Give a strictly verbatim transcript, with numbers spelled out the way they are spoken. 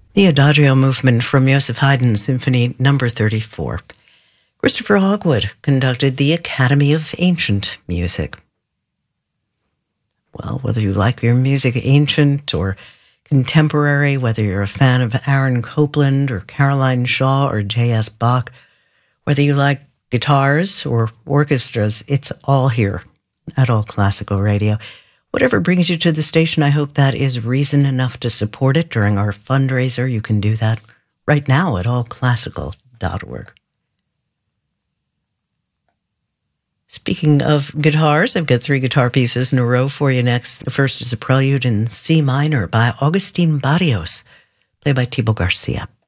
The Adagio movement from Joseph Haydn's Symphony Number thirty-four. Christopher Hogwood conducted the Academy of Ancient Music. Well, whether you like your music ancient or contemporary, whether you're a fan of Aaron Copland or Caroline Shaw or J S. Bach, whether you like guitars or orchestras, it's all here at All Classical Radio. Whatever brings you to the station, I hope that is reason enough to support it during our fundraiser. You can do that right now at all classical dot org. Speaking of guitars, I've got three guitar pieces in a row for you next. The first is a prelude in C minor by Agustin Barrios, played by Thibaut Garcia.